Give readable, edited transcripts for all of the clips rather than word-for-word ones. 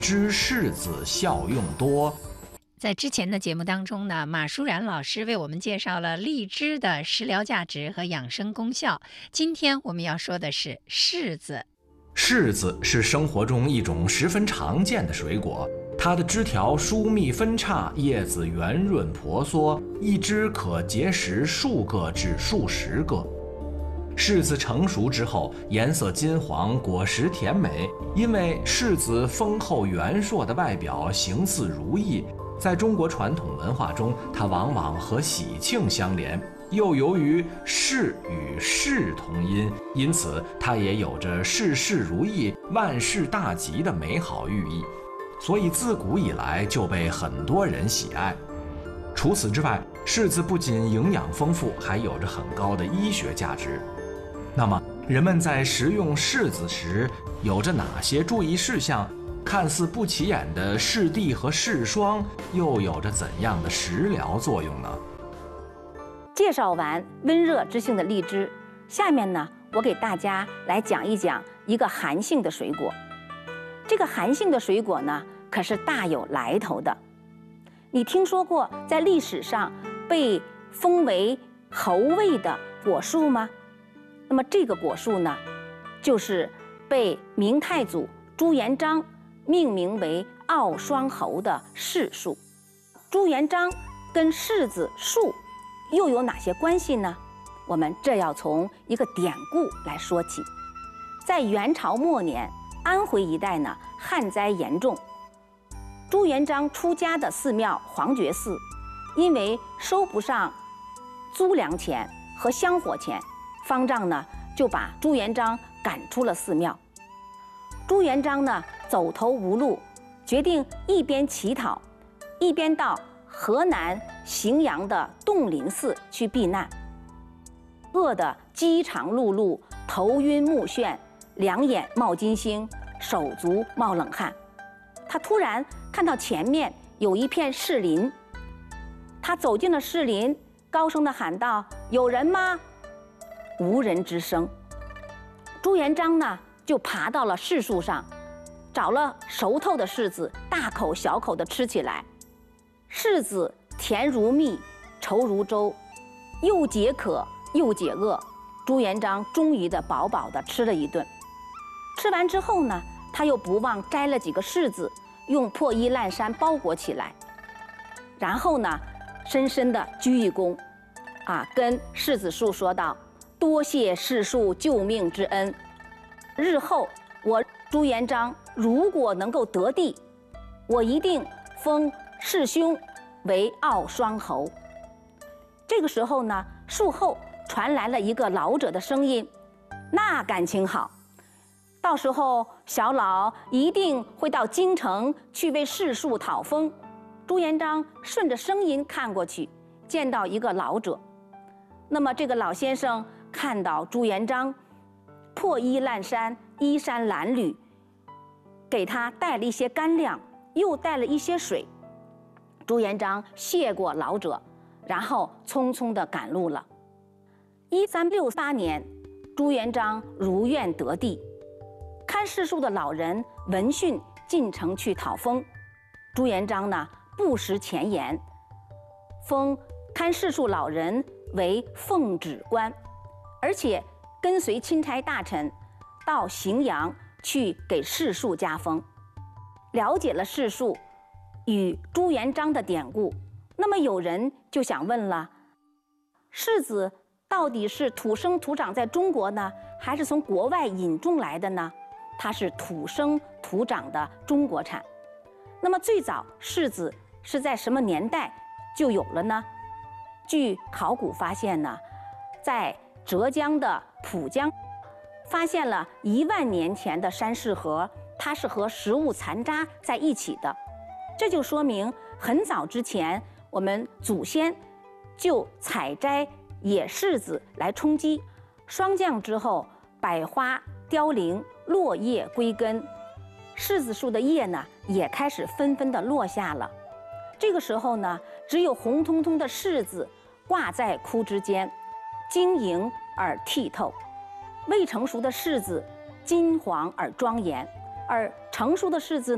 知柿子效用多。 在之前的节目当中呢，马舒然老师为我们介绍了荔枝的食疗价值和养生功效。今天我们要说的是柿子。 柿子是生活中一种十分常见的水果，它的枝条疏密分叉，叶子圆润婆娑，一枝可结实数个至数十个。柿子成熟之后，颜色金黄，果实甜美。因为柿子丰厚圆硕的外表，形似如意，在中国传统文化中，它往往和喜庆相连。又由于柿与世同音，因此它也有着事事如意、万事大吉的美好寓意，所以自古以来就被很多人喜爱。除此之外，柿子不仅营养丰富，还有着很高的医学价值。那么，人们在食用柿子时有着哪些注意事项？看似不起眼的柿蒂和柿霜又有着怎样的食疗作用呢？ 介绍完温热之性的荔枝，下面呢，我给大家来讲一讲一个寒性的水果。这个寒性的水果呢，可是大有来头的。你听说过在历史上被封为侯位的果树吗？那么这个果树呢，就是被明太祖朱元璋命名为傲霜侯的柿树。朱元璋跟柿子树又有哪些关系呢？我们这要从一个典故来说起。在元朝末年，安徽一带呢旱灾严重，朱元璋出家的寺庙黄觉寺，因为收不上租粮钱和香火钱，方丈呢就把朱元璋赶出了寺庙。朱元璋呢走投无路，决定一边乞讨，一边到河南荥阳的洞林寺去避难。饿得饥肠辘辘，头晕目眩，两眼冒金星，手足冒冷汗。他突然看到前面有一片柿林，他走进了柿林，高声地喊道：“有人吗？”无人之声。朱元璋呢就爬到了柿树上，找了熟透的柿子，大口小口地吃起来。柿子甜如蜜，稠如粥，又解渴又解饿。朱元璋终于的饱饱地吃了一顿。吃完之后呢，他又不忘摘了几个柿子，用破衣烂衫包裹起来，然后呢，深深地鞠一躬，跟柿子树说道：“多谢柿树救命之恩，日后我朱元璋如果能够得地，我一定封柿兄为傲霜侯。”这个时候呢，树后传来了一个老者的声音：“那感情好，到时候小老一定会到京城去为柿树讨封。”朱元璋顺着声音看过去，见到一个老者。那么这个老先生看到朱元璋破衣烂衫、衣衫褴褛，给他带了一些干粮，又带了一些水。朱元璋谢过老者，然后匆匆地赶路了。1368年，朱元璋如愿得地，看柿树的老人闻讯进城去讨封。朱元璋呢不识前言，封看柿树老人为奉旨官，而且跟随钦差大臣到荥阳去给柿树加封。了解了柿树与朱元璋的典故，那么有人就想问了：柿子到底是土生土长在中国呢，还是从国外引种来的呢？它是土生土长的中国产。那么最早柿子是在什么年代就有了呢？据考古发现呢，在浙江的蒲江发现了1万年前的山柿核，它是和食物残渣在一起的。这就说明很早之前我们祖先就采摘野柿子来充饥，霜降之后百花凋零，落叶归根，柿子树的叶呢也开始纷纷的落下了。这个时候呢，只有红彤彤的柿子挂在枯枝间，晶莹而剔透。未成熟的柿子金黄而庄严，而成熟的柿子呢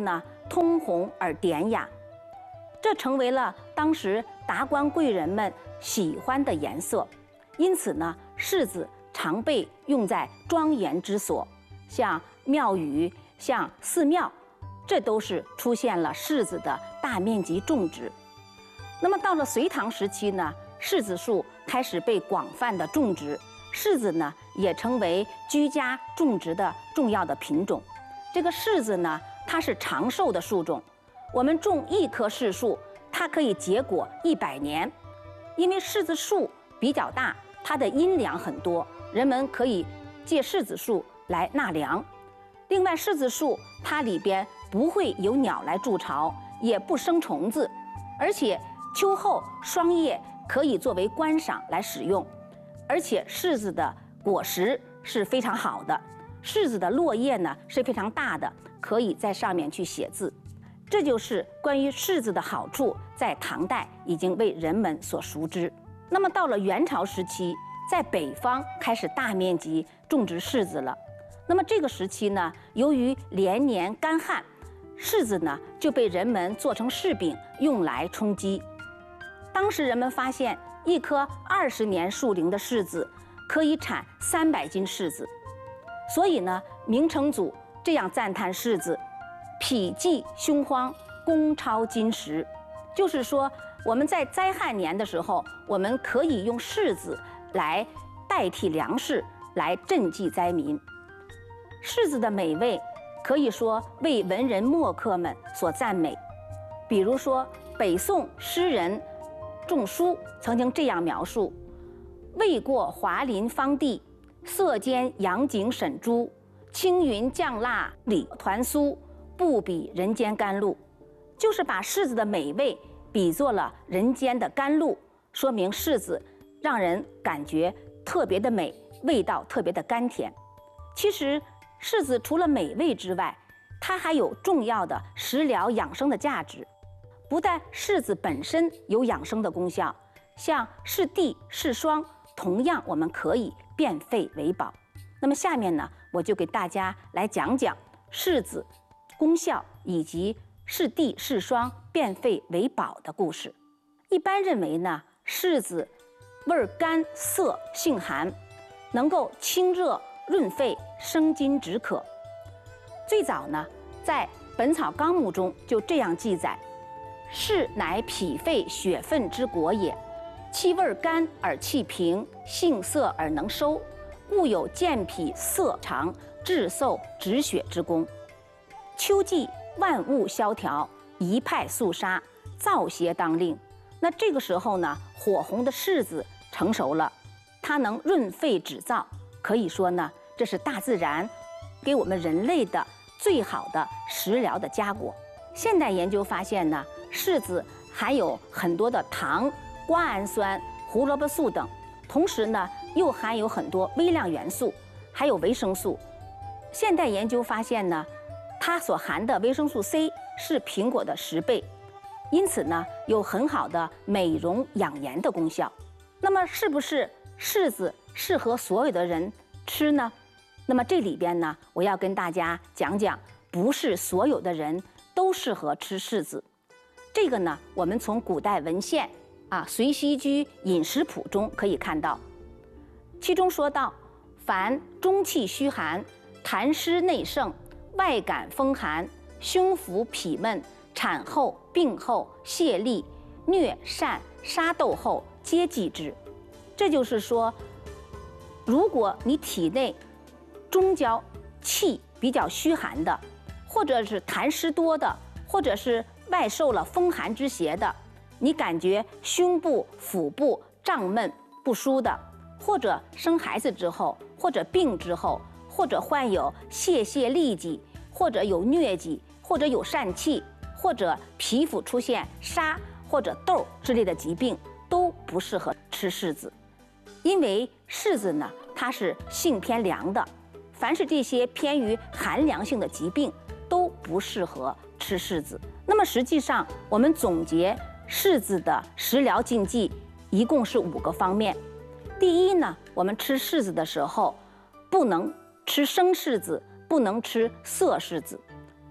通红而典雅，这成为了当时达官贵人们喜欢的颜色。因此呢，柿子常被用在庄严之所，像庙宇、像寺庙，这都是出现了柿子的大面积种植。那么到了隋唐时期呢，柿子树开始被广泛的种植，柿子呢也成为居家种植的重要的品种。这个柿子呢，它是长寿的树种，我们种一棵柿树，它可以结果100年。因为柿子树比较大，它的阴凉很多，人们可以借柿子树来纳凉。另外，柿子树它里边不会有鸟来筑巢，也不生虫子，而且秋后霜叶可以作为观赏来使用。而且柿子的果实是非常好的，柿子的落叶呢是非常大的，可以在上面去写字。这就是关于柿子的好处，在唐代已经为人们所熟知。那么到了元朝时期，在北方开始大面积种植柿子了。那么这个时期呢，由于连年干旱，柿子呢就被人们做成柿饼用来充饥。当时人们发现，一棵20年树龄的柿子可以产300斤柿子，所以呢，明成祖这样赞叹柿子：否济凶荒，功超金石。就是说，我们在灾害年的时候，我们可以用柿子来代替粮食，来赈济灾民。柿子的美味可以说为文人墨客们所赞美。比如说，北宋诗人仲舒曾经这样描述：未过华林芳地，色兼洋景沈珠，青云酱辣里团酥，不比人间甘露。就是把柿子的美味比作了人间的甘露，说明柿子让人感觉特别的美，味道特别的甘甜。其实柿子除了美味之外，它还有重要的食疗养生的价值。不但柿子本身有养生的功效，像柿地、柿霜，同样我们可以变废为宝。那么下面呢，我就给大家来讲讲柿子功效以及柿地、柿霜变废为宝的故事。一般认为呢，柿子味甘涩性寒，能够清热润肺、生津止渴。最早呢，在《本草纲目》中就这样记载：柿乃脾肺血分之果也，其味甘而气平，性涩而能收，故有健脾涩肠、治嗽止血之功。秋季万物萧条，一派肃杀，燥邪当令。那这个时候呢，火红的柿子成熟了，它能润肺止燥，可以说呢，这是大自然给我们人类的最好的食疗的佳果。现代研究发现呢，柿子含有很多的糖、瓜氨酸、胡萝卜素等，同时呢，又含有很多微量元素，还有维生素。现代研究发现呢，它所含的维生素 C 是苹果的10倍，因此呢，有很好的美容养颜的功效。那么，是不是柿子适合所有的人吃呢？那么这里边呢，我要跟大家讲讲，不是所有的人都适合吃柿子。这个呢，我们从古代文献《随溪居饮食谱》中可以看到，其中说到：凡中气虚寒、痰湿内盛、外感风寒、胸腹痞闷、产后、病后、泄痢、疟疝、沙痘后，皆忌之。这就是说，如果你体内中焦气比较虚寒的，或者是痰湿多的，或者是外受了风寒之邪的，你感觉胸部、腹部胀闷不舒的，或者生孩子之后，或者病之后，或者患有泄痢疾，或者有疟疾，或者有疝气，或者皮肤出现沙或者痘之类的疾病，都不适合吃柿子。因为柿子呢，它是性偏凉的，凡是这些偏于寒凉性的疾病都不适合吃柿子。那么实际上，我们总结柿子的食疗禁忌一共是5个方面。第一呢，我们吃柿子的时候不能吃生柿子，不能吃涩柿子。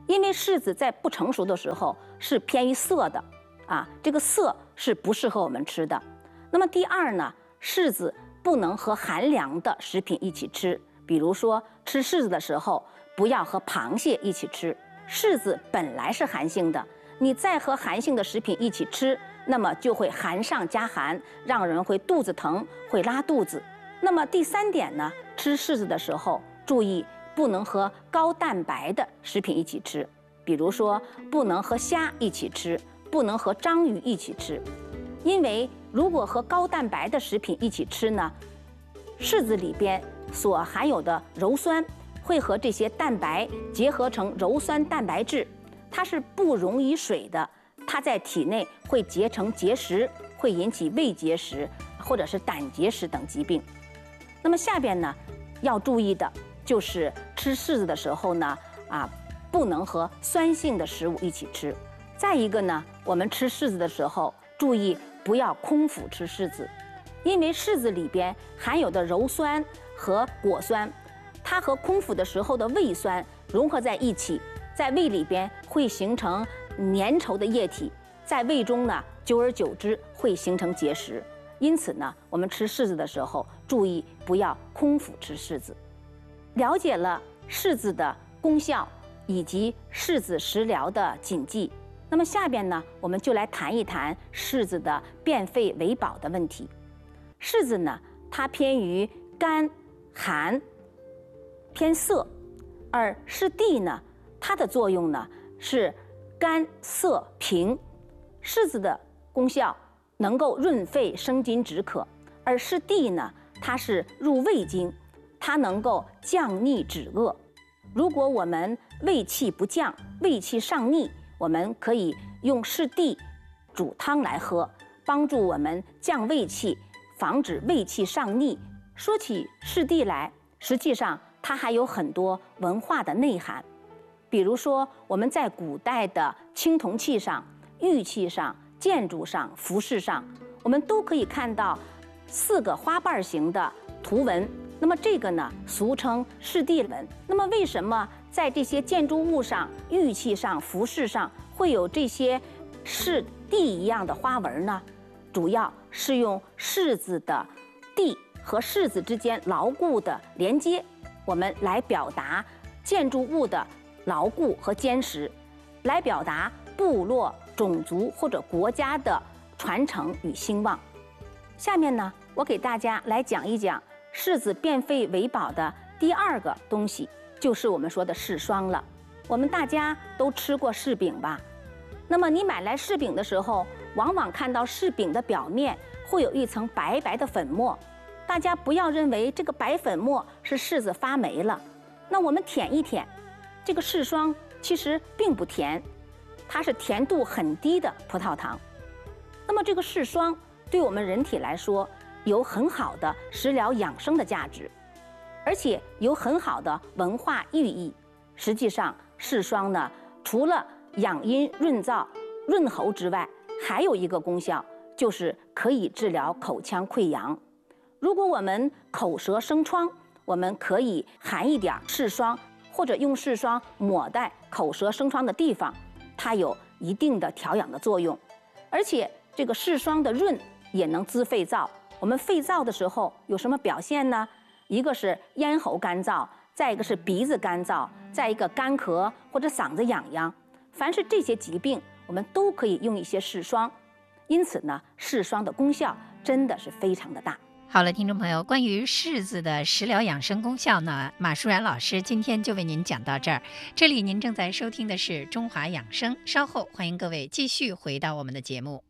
因为柿子在不成熟的时候是偏于涩的啊，这个涩是不适合我们吃的。那么第二呢，柿子不能和寒凉的食品一起吃，比如说吃柿子的时候不要和螃蟹一起吃，柿子本来是寒性的，你再和寒性的食品一起吃，那么就会寒上加寒，让人会肚子疼，会拉肚子。那么第三点呢，吃柿子的时候注意不能和高蛋白的食品一起吃，比如说不能和虾一起吃，不能和章鱼一起吃，因为如果和高蛋白的食品一起吃呢，柿子里边所含有的鞣酸会和这些蛋白结合成鞣酸蛋白质，它是不溶于水的，它在体内会结成结石，会引起胃结石或者是胆结石等疾病。那么下边呢，要注意的就是吃柿子的时候呢，不能和酸性的食物一起吃。再一个呢，我们吃柿子的时候注意不要空腹吃柿子，因为柿子里边含有的鞣酸和果酸，它和空腹的时候的胃酸融合在一起，在胃里边会形成粘稠的液体，在胃中呢，久而久之会形成结石。因此呢，我们吃柿子的时候注意不要空腹吃柿子。了解了柿子的功效以及柿子食疗的禁忌，那么下边呢，我们就来谈一谈柿子的变废为宝的问题。柿子呢，它偏于甘寒，偏涩，而柿地呢，它的作用呢是甘涩平。柿子的功效能够润肺生津止渴，而柿地呢，它是入胃经，它能够降逆止恶。如果我们胃气不降，胃气上逆，我们可以用柿地煮汤来喝，帮助我们降胃气，防止胃气上逆。说起柿地来，实际上它还有很多文化的内涵，比如说我们在古代的青铜器上、玉器上、建筑上、服饰上，我们都可以看到4个花瓣形的图文。那么这个呢，俗称柿地纹。那么为什么在这些建筑物上、玉器上、服饰上会有这些柿地一样的花纹呢？主要是用柿子的地和柿子之间牢固的连接，我们来表达建筑物的牢固和坚实，来表达部落、种族或者国家的传承与兴旺。下面呢，我给大家来讲一讲柿子变废为宝的第2个东西，就是我们说的柿霜了。我们大家都吃过柿饼吧？那么你买来柿饼的时候，往往看到柿饼的表面会有一层白白的粉末。大家不要认为这个白粉末是柿子发霉了。那我们舔一舔，这个柿霜其实并不甜，它是甜度很低的葡萄糖。那么这个柿霜对我们人体来说有很好的食疗养生的价值，而且有很好的文化寓意。实际上，柿霜呢，除了养阴润燥、润喉之外，还有一个功效，就是可以治疗口腔溃疡。如果我们口舌生疮，我们可以含一点柿霜，或者用柿霜抹在口舌生疮的地方，它有一定的调养的作用。而且这个柿霜的润也能滋肺燥。我们肺燥的时候有什么表现呢？一个是咽喉干燥，再一个是鼻子干燥，再一个干咳或者嗓子痒痒。凡是这些疾病，我们都可以用一些柿霜。因此呢，柿霜的功效真的是非常的大。 好了，听众朋友，关于柿子的食疗养生功效呢，马淑然老师今天就为您讲到这儿。这里您正在收听的是中华养生，稍后欢迎各位继续回到我们的节目。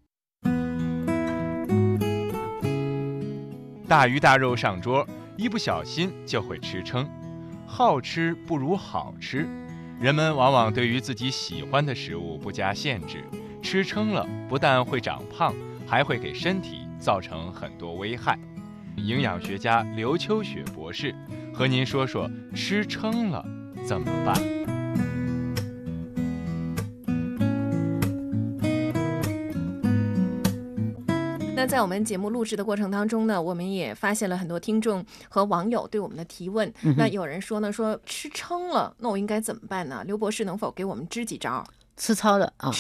大鱼大肉上桌，一不小心就会吃撑。好吃不如好吃，人们往往对于自己喜欢的食物不加限制，吃撑了不但会长胖，还会给身体造成很多危害。营养学家刘秋雪博士和您说说吃撑了怎么办。 那那在我们节目录制的过程当中呢，我们也发现了很多听众和网友对我们的提问。那有人说呢，说吃撑了，那我应该怎么办呢？刘博士能否给我们支几招？ 吃超了啊，